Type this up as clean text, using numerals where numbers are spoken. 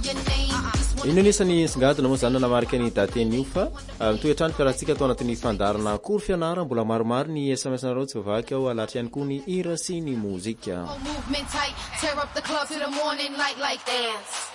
Inonisany singadina moa zany namarika ny dateny io fa mitoetrany fiarahantsika atao anatin'ny fandarana kory fianarana mbola maromaro ny SMS nareo tsy vavaky ao alatra ihany koa ny hira sy ny mozika.